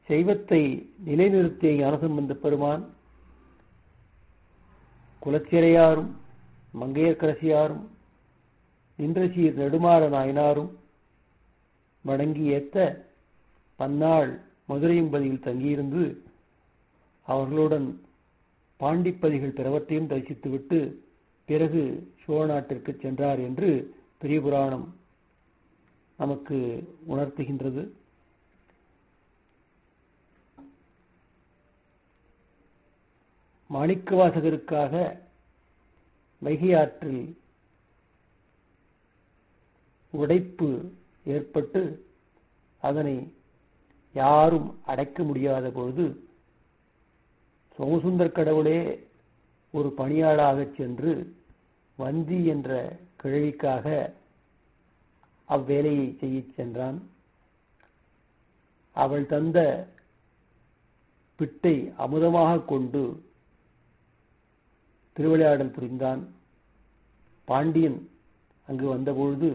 சைவத்தை நிலைநிறுத்திய ஞானசம்பந்த பெருமான் குலச்சிறையாரும் மங்கையர்க்கரசியாரும் இந்திரசீர் நெடுமாற நாயனாரும் வணங்கி ஏத்த பன்னாள் மதுரையம்பதியில் தங்கியிருந்து அவர்களுடன் பாண்டிப்பதிகள் பிறவற்றையும் தரிசித்துவிட்டு பிறகு சோழ நாட்டிற்கு சென்றார் என்று பெரிய புராணம் நமக்கு உணர்த்துகின்றது. மாணிக்கவாசகருக்காக வைகை ஆற்றில் உடைப்பு ஏற்பட்டு அதனை யாரும் அடைக்க முடியாத பொழுது சோமசுந்தர கடவுளே ஒரு பணியாளாக சென்று வந்தி என்ற கிழவிக்காக அவ்வேலையை செய்ய சென்றான். அவள் தந்த பிட்டை அமுதமாக கொண்டு திருவிளையாடல் புரிந்தான். பாண்டியன் அங்கு வந்தபொழுது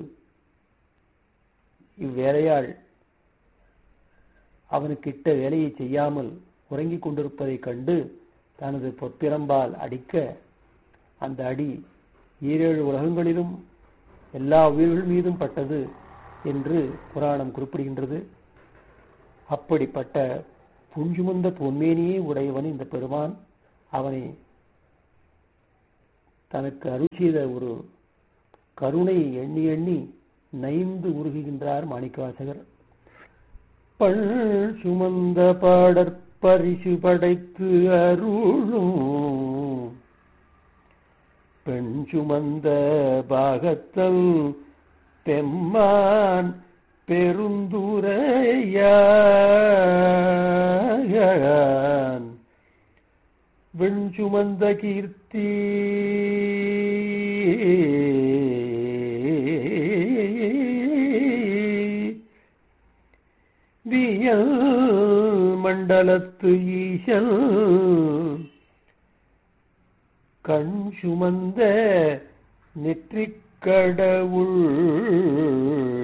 இவ்வேலையாள் அவனுக்கு இட்ட வேலையை செய்யாமல் உறங்கிக் கொண்டிருப்பதைக் கண்டு தனது பொற்பிரம்பால் அடிக்க அந்த அடி 7 உலகங்களிலும் எல்லா உயிர்கள் மீதும் பட்டது என்று புராணம் குறிப்பிடுகின்றது. அப்படிப்பட்ட புஞ்சுமந்த பொன்மேனியே உடையவன் இந்த பெருமான். அவனை தனக்கு அருள் செய்த ஒரு கருணை எண்ணி எண்ணி நைந்து உருகுகின்றார் மாணிக்கவாசகர். பள் சுமந்த பாடற்பரிசு படைத்து அருளும் பெண் சுமந்த பாகத்தல் பெம்மான் பெருந்துரையான் வெண் சுமந்த கீர்த்தி வியல் மண்டலத்து ஈசல் கண் சுமந்த நெற்றிக் கடவுள்